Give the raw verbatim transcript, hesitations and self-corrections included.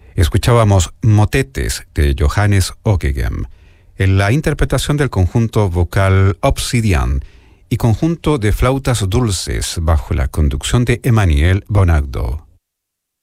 Escuchábamos Motetes de Johannes Ockeghem, en la interpretación del conjunto vocal Obsidian y conjunto de flautas dulces bajo la conducción de Emmanuel Bonagdo.